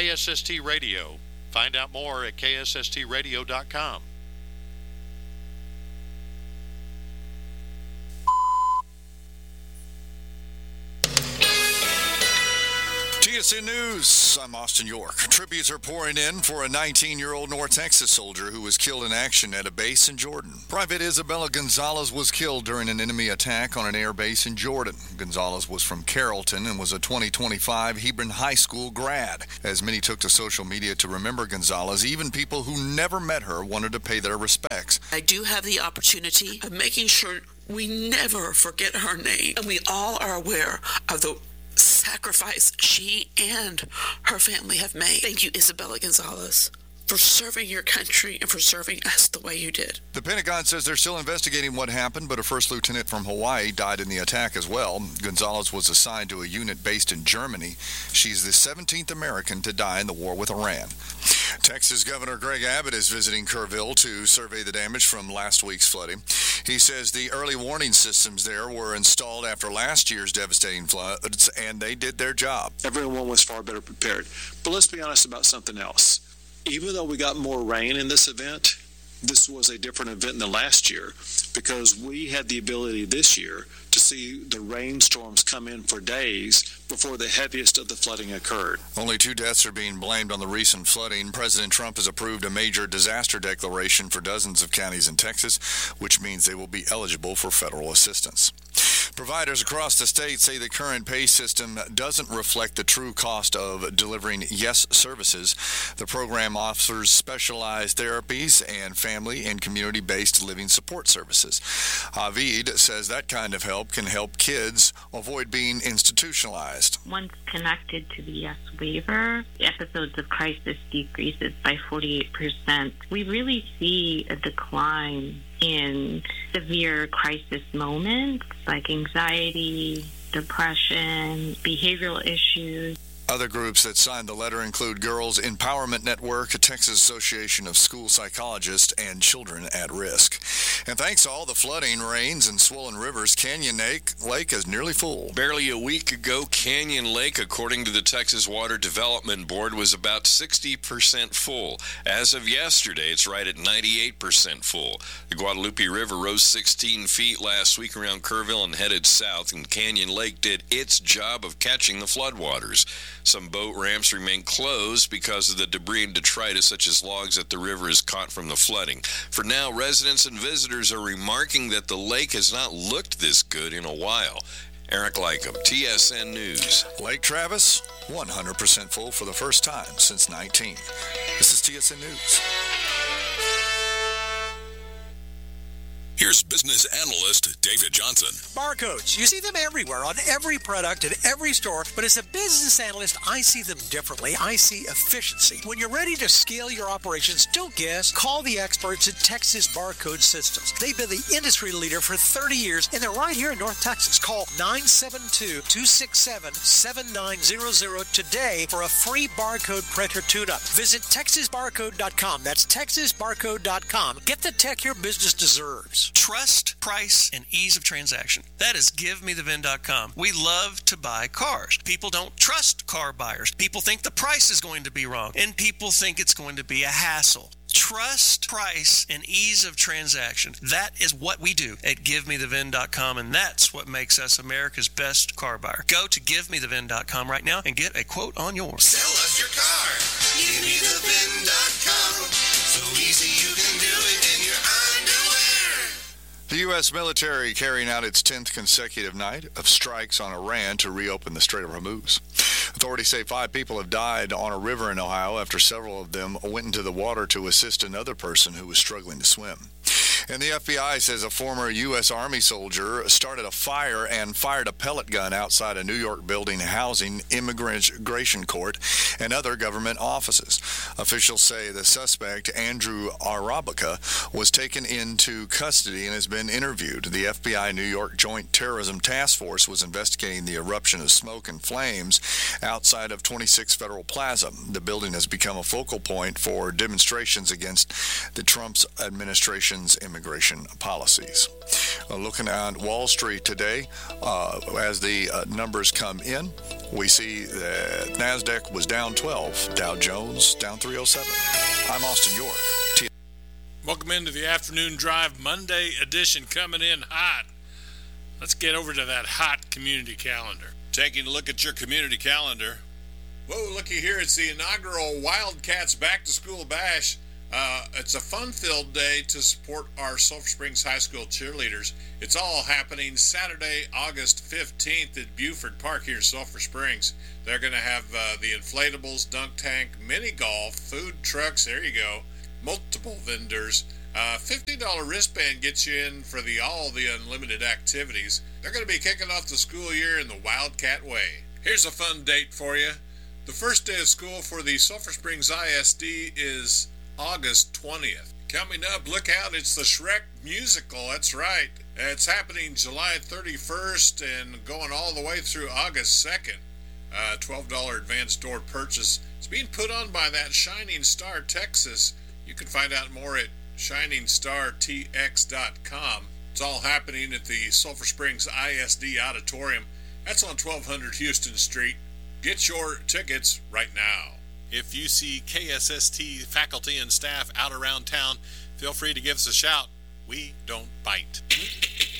KSST Radio. Find out more at ksstradio.com. TSN News, I'm Austin York. Tributes are pouring in for a 19-year-old North Texas soldier who was killed in action at a base in Jordan. Private Isabella Gonzalez was killed during an enemy attack on an air base in Jordan. Gonzalez was from Carrollton and was a 2025 Hebron High School grad. As many took to social media to remember Gonzalez, even people who never met her wanted to pay their respects. I do have the opportunity of making sure we never forget her name, and we all are aware of the sacrifice she and her family have made. Thank you, Isabella Gonzalez, for serving your country and for serving us the way you did. The Pentagon says they're still investigating what happened, but a first lieutenant from Hawaii died in the attack as well. Gonzalez was assigned to a unit based in Germany. She's the 17th American to die in the war with Iran. Texas Governor Greg Abbott is visiting Kerrville to survey the damage from last week's flooding. He says the early warning systems there were installed after last year's devastating floods, and they did their job. Everyone was far better prepared. But let's be honest about something else. Even though we got more rain in this event, this was a different event than last year because we had the ability this year to see the rainstorms come in for days before the heaviest of the flooding occurred. Only 2 deaths are being blamed on the recent flooding. President Trump has approved a major disaster declaration for dozens of counties in Texas, which means they will be eligible for federal assistance. Providers across the state say the current pay system doesn't reflect the true cost of delivering YES services. The program offers specialized therapies and family and community-based living support services. Avid says that kind of help can help kids avoid being institutionalized. Once connected to the YES waiver, episodes of crisis decreases by 48%. We really see a decline in severe crisis moments like anxiety, depression, behavioral issues. Other groups that signed the letter include Girls Empowerment Network, a Texas Association of School Psychologists, and Children at Risk. And thanks to all the flooding, rains, and swollen rivers, Canyon Lake is nearly full. Barely a week ago, Canyon Lake, according to the Texas Water Development Board, was about 60% full. As of yesterday, it's right at 98% full. The Guadalupe River rose 16 feet last week around Kerrville and headed south, and Canyon Lake did its job of catching the floodwaters. Some boat ramps remain closed because of the debris and detritus, such as logs that the river has caught from the flooding. For now, residents and visitors are remarking that the lake has not looked this good in a while. Eric Lycum, TSN News. Lake Travis, 100% full for the first time since 19. This is TSN News. Here's business analyst David Johnson. Barcodes. You see them everywhere on every product in every store, but as a business analyst, I see them differently. I see efficiency. When you're ready to scale your operations, don't guess. Call the experts at Texas Barcode Systems. They've been the industry leader for 30 years, and they're right here in North Texas. Call 972-267-7900 today for a free barcode printer tune-up. Visit TexasBarcode.com. That's TexasBarcode.com. Get the tech your business deserves. Trust, price, and ease of transaction. That is GiveMeTheVin.com. We love to buy cars. People don't trust car buyers. People think the price is going to be wrong, and people think it's going to be a hassle. Trust, price, and ease of transaction. That is what we do at GiveMeTheVin.com, and that's what makes us America's best car buyer. Go to GiveMeTheVin.com right now and get a quote on yours. Sell us your car. GiveMeTheVin.com. So easy you can do it in your underwear. The U.S. military carrying out its 10th consecutive night of strikes on Iran to reopen the Strait of Hormuz. Authorities say 5 people have died on a river in Ohio after several of them went into the water to assist another person who was struggling to swim. And the FBI says a former U.S. Army soldier started a fire and fired a pellet gun outside a New York building housing immigration court and other government offices. Officials say the suspect, Andrew Arabica, was taken into custody and has been interviewed. The FBI New York Joint Terrorism Task Force was investigating the eruption of smoke and flames outside of 26 Federal Plaza. The building has become a focal point for demonstrations against the Trump administration's immigration immigration policies. Looking at Wall Street today, as the numbers come in, we see that NASDAQ was down 12, Dow Jones down 307. I'm Austin York. Welcome into the Afternoon Drive Monday edition, coming in hot. Let's get over to that hot community calendar. Taking a look at your community calendar. Whoa, looky here. It's the inaugural Wildcats Back to School Bash. It's a fun-filled day to support our Sulphur Springs High School cheerleaders. It's all happening Saturday, August 15th at Buford Park here in Sulphur Springs. They're going to have the inflatables, dunk tank, mini golf, food trucks, there you go, multiple vendors. $50 wristband gets you in for all the unlimited activities. They're going to be kicking off the school year in the Wildcat way. Here's a fun date for you. The first day of school for the Sulphur Springs ISD is August 20th. Coming up, look out, it's the Shrek musical, that's right. It's happening July 31st and going all the way through August 2nd. $12 advance door purchase. It's being put on by that Shining Star Texas. You can find out more at ShiningstarTX.com. It's all happening at the Sulphur Springs ISD Auditorium. That's on 1200 Houston Street. Get your tickets right now. If you see KSST faculty and staff out around town, feel free to give us a shout. We don't bite.